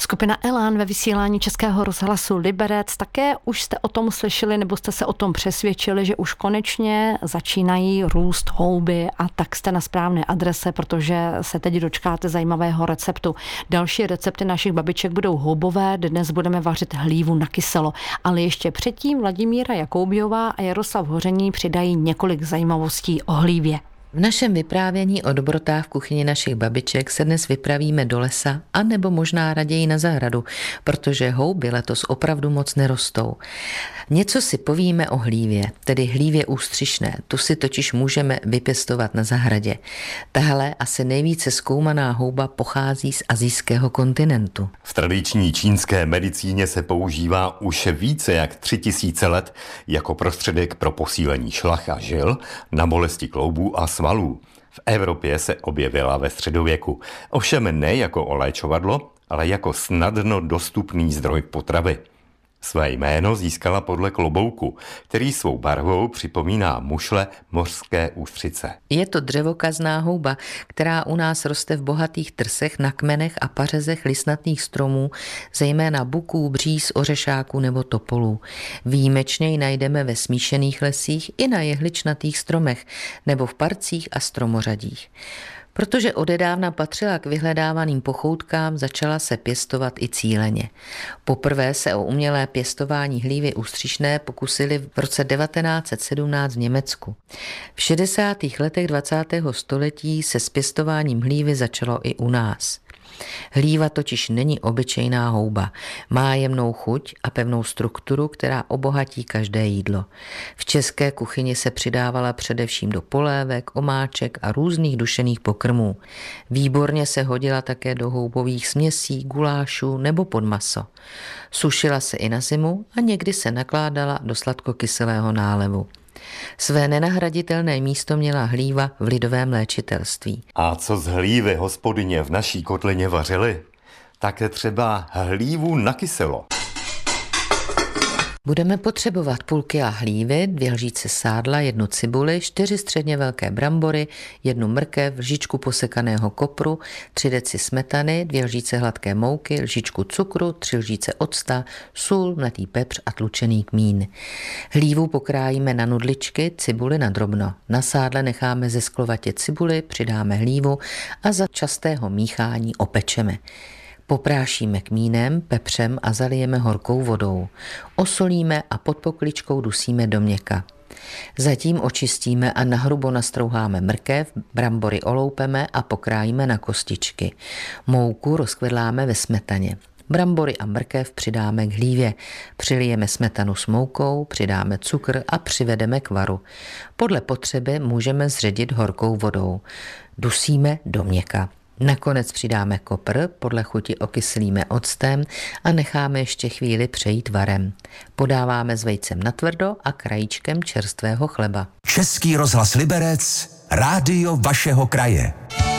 Skupina Elán ve vysílání Českého rozhlasu Liberec. Také už jste o tom slyšeli nebo jste se o tom přesvědčili, že už konečně začínají růst houby a tak jste na správné adrese, protože se teď dočkáte zajímavého receptu. Další recepty našich babiček budou houbové, dnes budeme vařit hlívu na kyselo. Ale ještě předtím Vladimíra Jakoubiová a Jaroslav Hoření přidají několik zajímavostí o hlívě. V našem vyprávění o dobrotách v kuchyni našich babiček se dnes vypravíme do lesa, anebo možná raději na zahradu, protože houby letos opravdu moc nerostou. Něco si povíme o hlívě, tedy hlívě ústřišné, tu si totiž můžeme vypěstovat na zahradě. Tahle asi nejvíce zkoumaná houba pochází z asijského kontinentu. V tradiční čínské medicíně se používá už více jak 3000 let jako prostředek pro posílení šlach a žil, na bolesti kloubů a svalů. V Evropě se objevila ve středověku, ovšem ne jako oléčovadlo, ale jako snadno dostupný zdroj potravy. Své jméno získala podle klobouku, který svou barvou připomíná mušle mořské ústřice. Je to dřevokazná houba, která u nás roste v bohatých trsech, na kmenech a pařezech listnatých stromů, zejména buků, bříz, ořešáků nebo topolů. Výjimečně ji najdeme ve smíšených lesích i na jehličnatých stromech nebo v parcích a stromořadích. Protože odedávna patřila k vyhledávaným pochoutkám, začala se pěstovat i cíleně. Poprvé se o umělé pěstování hlívy ústřišné pokusili v roce 1917 v Německu. V 60. letech 20. století se s pěstováním hlívy začalo i u nás. Hlíva totiž není obyčejná houba. Má jemnou chuť a pevnou strukturu, která obohatí každé jídlo. V české kuchyni se přidávala především do polévek, omáček a různých dušených pokrmů. Výborně se hodila také do houbových směsí, gulášů nebo pod maso. Sušila se i na zimu a někdy se nakládala do sladkokyselého nálevu. Své nenahraditelné místo měla hlíva v lidovém léčitelství. A co z hlívy hospodyně v naší kotlině vařili? Také třeba hlívu na kyselo. Budeme potřebovat půl kila hlívy, 2 lžíce sádla, 1 cibuli, 4 středně velké brambory, 1 mrkev, lžičku posekaného kopru, 3 deci smetany, 2 lžíce hladké mouky, lžičku cukru, 3 lžíce octa, sůl, mletý pepř a tlučený kmín. Hlívu pokrájíme na nudličky, cibuli na drobno. Na sádle necháme zesklovatět cibuli, přidáme hlívu a za častého míchání opečeme. Poprášíme kmínem, pepřem a zalijeme horkou vodou. Osolíme a pod pokličkou dusíme do měka. Zatím očistíme a nahrubo nastrouháme mrkev, brambory oloupeme a pokrájíme na kostičky. Mouku rozkvedláme ve smetaně. Brambory a mrkev přidáme k hlívě. Přilijeme smetanu s moukou, přidáme cukr a přivedeme k varu. Podle potřeby můžeme zředit horkou vodou. Dusíme do měka. Nakonec přidáme kopr, podle chuti okyslíme octem a necháme ještě chvíli přejít varem. Podáváme s vejcem natvrdo a krajíčkem čerstvého chleba. Český rozhlas Liberec, rádio vašeho kraje.